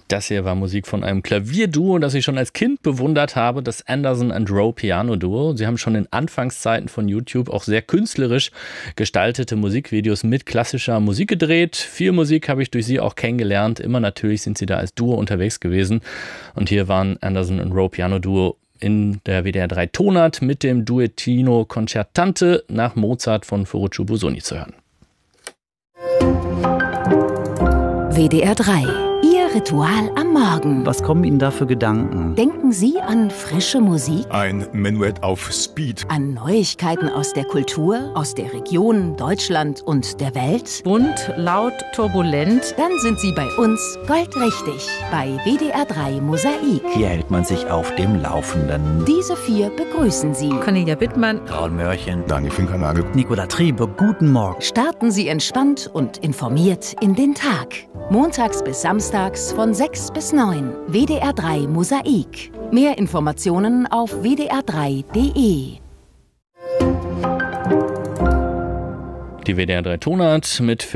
Das hier war Musik von einem Klavierduo, das ich schon als Kind bewundert habe, das Anderson & Rowe Piano Duo. Sie haben schon in Anfangszeiten von YouTube auch sehr künstlerisch gestaltete Musikvideos mit klassischer Musik gedreht. Viel Musik habe ich durch sie auch kennengelernt. Immer natürlich sind sie da als Duo unterwegs gewesen. Und hier waren Anderson & Rowe Piano Duo in der WDR 3 Tonart mit dem Duettino Concertante nach Mozart von Ferruccio Busoni zu hören. WDR 3. Ihr Ritual am Morgen. Was kommen Ihnen da für Gedanken? Denken Sie an frische Musik? Ein Menuett auf Speed. An Neuigkeiten aus der Kultur, aus der Region, Deutschland und der Welt? Bunt, laut, turbulent. Dann sind Sie bei uns goldrichtig. Bei WDR 3 Mosaik. Hier hält man sich auf dem Laufenden. Diese 4 begrüßen Sie. Cornelia Wittmann, Raul Mörchen, Daniel Finkernagel, Nicola Triebe, guten Morgen. Starten Sie entspannt und informiert in den Tag. Montags bis samstags von 6 bis 9. WDR 3 Mosaik. Mehr Informationen auf wdr3.de. Die WDR 3 Tonart mit